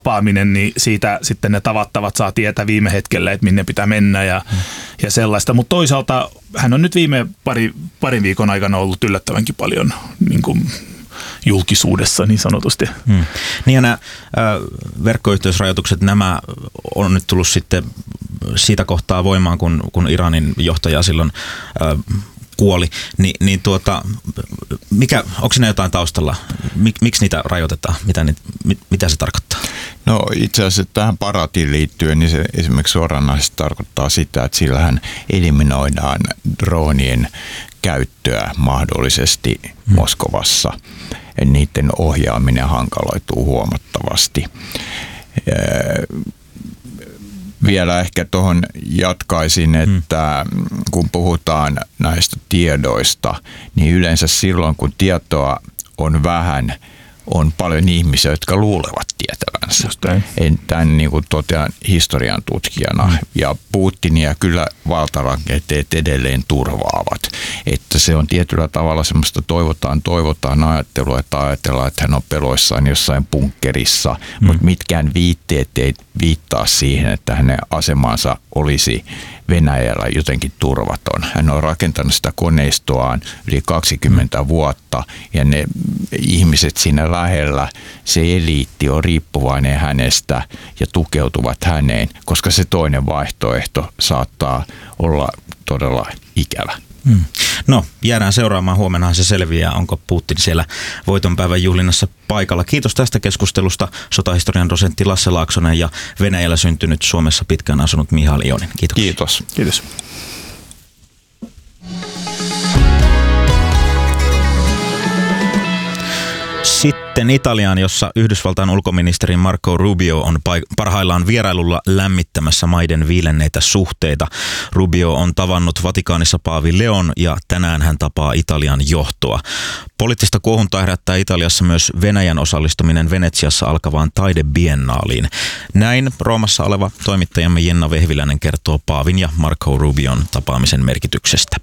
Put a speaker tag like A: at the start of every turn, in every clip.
A: tapaaminen, niin siitä sitten ne tavattavat saa tietää viime hetkellä, että minne pitää mennä ja sellaista. Mutta toisaalta hän on nyt viime parin viikon aikana ollut yllättävänkin paljon niin kuin julkisuudessa niin sanotusti.
B: Niin ja nämä verkkoyhteysrajoitukset, nämä on nyt tullut sitten siitä kohtaa voimaan, kun Iranin johtaja silloin kuoli, onko siinä jotain taustalla? Miksi niitä rajoitetaan? Mitä se tarkoittaa?
C: No itse asiassa tähän Baratiin liittyen, niin se esimerkiksi suoranaisesti tarkoittaa sitä, että sillähän eliminoidaan droonien käyttöä mahdollisesti Moskovassa. Niiden ohjaaminen hankaloituu huomattavasti. Vielä ehkä tuohon jatkaisin, että kun puhutaan näistä tiedoista, niin yleensä silloin kun tietoa on vähän, on paljon ihmisiä, jotka luulevat tietävänsä. Tämän niin kuin totean historian tutkijana. Ja Putinia kyllä valtarakenteet edelleen turvaavat. Että se on tietyllä tavalla semmoista toivotaan ajattelua, että ajatellaan, että hän on peloissaan jossain bunkkerissa. Mutta mitkään viitteet ei viittaa siihen, että hänen asemansa olisi Venäjällä jotenkin turvaton. Hän on rakentanut sitä koneistoaan yli 20 vuotta ja ne ihmiset siinä lähellä, se eliitti on riippuvainen hänestä ja tukeutuvat häneen, koska se toinen vaihtoehto saattaa olla todella ikävä.
B: No, jäädään seuraamaan. Huomennahan se selviää, onko Putin siellä voitonpäivän juhlinnassa paikalla. Kiitos tästä keskustelusta sotahistorian dosentti Lasse Laaksonen ja Venäjällä syntynyt, Suomessa pitkään asunut Mihail Ionin. Kiitos.
A: Kiitos.
B: Sitten Italiaan, jossa Yhdysvaltain ulkoministeri Marco Rubio on parhaillaan vierailulla lämmittämässä maiden viilenneitä suhteita. Rubio on tavannut Vatikaanissa paavi Leon ja tänään hän tapaa Italian johtoa. Poliittista kuohuntaa herättää Italiassa myös Venäjän osallistuminen Venetsiassa alkavaan taidebiennaaliin. Näin Roomassa oleva toimittajamme Jenna Vehviläinen kertoo paavin ja Marco Rubion tapaamisen merkityksestä.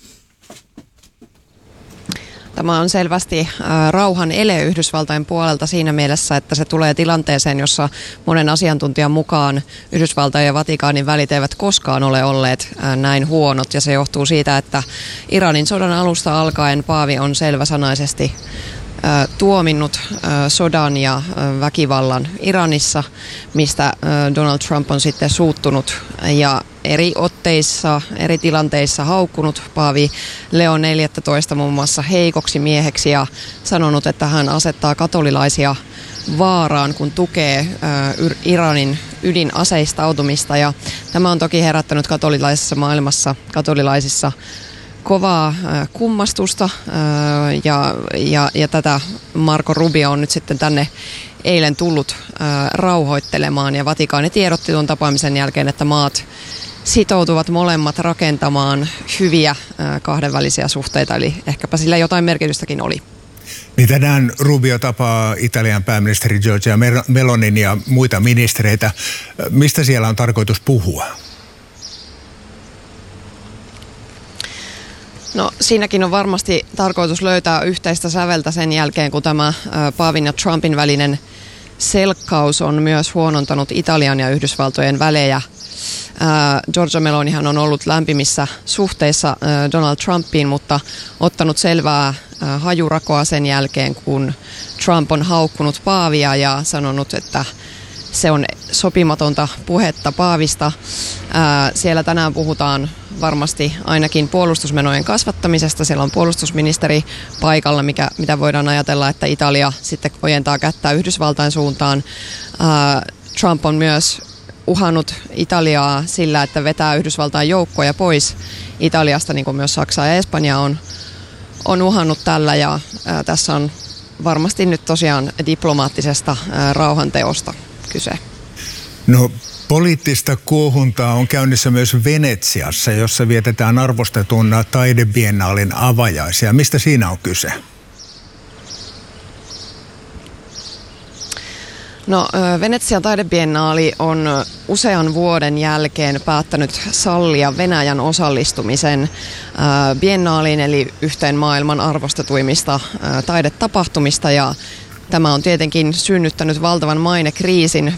D: Tämä on selvästi rauhan ele Yhdysvaltain puolelta siinä mielessä, että se tulee tilanteeseen, jossa monen asiantuntijan mukaan Yhdysvaltain ja Vatikaanin välit eivät koskaan ole olleet näin huonot. Ja se johtuu siitä, että Iranin sodan alusta alkaen paavi on selväsanaisesti tuominnut sodan ja väkivallan Iranissa, mistä Donald Trump on sitten suuttunut ja eri otteissa, eri tilanteissa haukkunut paavi Leon 14 muun muassa heikoksi mieheksi ja sanonut, että hän asettaa katolilaisia vaaraan, kun tukee Iranin ydinaseistautumista. Ja tämä on toki herättänyt katolilaisessa maailmassa, katolilaisissa kovaa kummastusta ja tätä Marco Rubio on nyt sitten tänne eilen tullut rauhoittelemaan ja Vatikaani tiedotti tuon tapaamisen jälkeen, että maat sitoutuvat molemmat rakentamaan hyviä kahdenvälisiä suhteita, eli ehkäpä sillä jotain merkitystäkin oli.
E: Niin tänään Rubio tapaa Italian pääministeri Giorgia Melonin ja muita ministereitä. Mistä siellä on tarkoitus puhua?
D: No siinäkin on varmasti tarkoitus löytää yhteistä säveltä sen jälkeen, kun tämä paavin ja Trumpin välinen selkkaus on myös huonontanut Italian ja Yhdysvaltojen välejä. Giorgia Melonihan on ollut lämpimissä suhteissa Donald Trumpiin, mutta ottanut selvää hajurakoa sen jälkeen, kun Trump on haukkunut paavia ja sanonut, että se on sopimatonta puhetta paavista. Siellä tänään puhutaan varmasti ainakin puolustusmenojen kasvattamisesta. Siellä on puolustusministeri paikalla, mitä voidaan ajatella, että Italia sitten ojentaa kättä Yhdysvaltain suuntaan. Trump on myös uhannut Italiaa sillä, että vetää Yhdysvaltain joukkoja pois Italiasta, niin kuin myös Saksa ja Espanja on uhannut tällä. Ja tässä on varmasti nyt tosiaan diplomaattisesta rauhanteosta kyse.
E: No, poliittista kuohuntaa on käynnissä myös Venetsiassa, jossa vietetään arvostetun taidebiennaalin avajaisia. Mistä siinä on kyse?
D: No, Venetsian taidebiennaali on usean vuoden jälkeen päättänyt sallia Venäjän osallistumisen biennaaliin, eli yhteen maailman arvostetuimmista taidetapahtumista. Ja Tämä on tietenkin synnyttänyt valtavan mainekriisin